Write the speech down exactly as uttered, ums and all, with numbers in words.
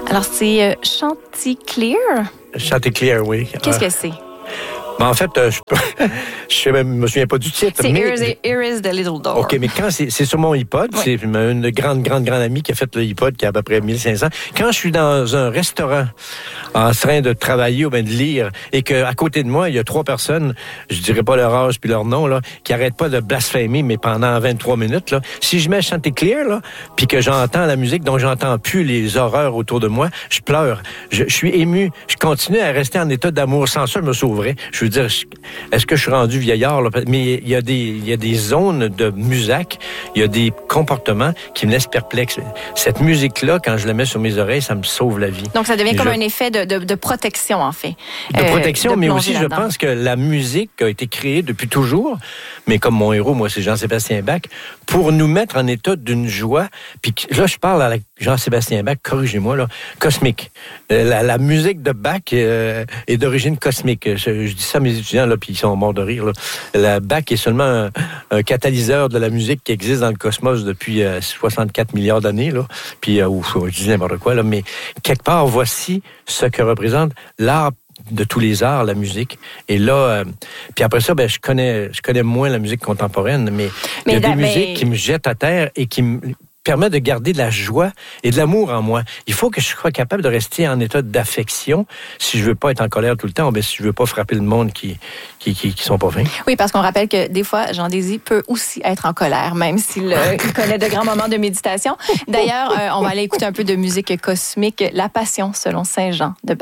Alors, c'est euh, Chanticleer. Chanticleer, oui. Qu'est-ce Ah. que c'est? Ben, en fait, euh, je ne me souviens pas du titre. C'est mais... Here is, Here is the Little Door. OK, mais quand c'est, c'est sur mon iPod, oui. C'est une grande, grande, grande amie qui a fait le iPod qui a à peu près mille cinq cents. Quand je suis dans un restaurant en train de travailler ou bien de lire et qu'à côté de moi, il y a trois personnes, je dirais pas leur âge puis leur nom, là, qui arrêtent pas de blasphémer, mais pendant vingt-trois minutes, là, si je mets Chanticleer, là, puis que j'entends la musique dont j'entends plus les horreurs autour de moi, je pleure. Je, je suis ému. Je continue à rester en état d'amour. Sans ça, je me sauverais. Je veux dire, est-ce que je suis rendu vieillard, là? Mais il y a des, il y a des zones de musique, il y a des comportements qui me laissent perplexe. Cette musique-là, quand je la mets sur mes oreilles, ça me sauve la vie. Donc, ça devient Et comme je... un effet de, de, de protection, en fait. De euh, protection, de mais aussi, là-dedans. je pense que la musique a été créée depuis toujours, mais comme mon héros, moi, c'est Jean-Sébastien Bach, pour nous mettre en état d'une joie. Puis là, je parle à Jean-Sébastien Bach, corrigez-moi, là, cosmique. La, la musique de Bach euh, est d'origine cosmique. Je, je dis ça à mes étudiants, là, puis ils sont morts de rire. Là. La Bach est seulement un, un catalyseur de la musique qui existe dans le cosmos depuis euh, soixante-quatre milliards d'années. Là. Puis, euh, ou, je dis n'importe quoi, là, mais quelque part, voici ce que représente l'art de tous les arts, la musique. Et là, euh, puis après ça, ben, je connais, je connais moins la musique contemporaine, mais, mais il y a des mais... musiques qui me jettent à terre et qui me permet de garder de la joie et de l'amour en moi. Il faut que je sois capable de rester en état d'affection si je veux pas être en colère tout le temps, ou bien si je veux pas frapper le monde qui qui, qui, qui sont pas fins. Oui, parce qu'on rappelle que des fois, Jean Désy peut aussi être en colère, même s'il euh, connaît de grands moments de méditation. D'ailleurs, euh, on va aller écouter un peu de musique cosmique, La Passion selon Saint Jean de Bach.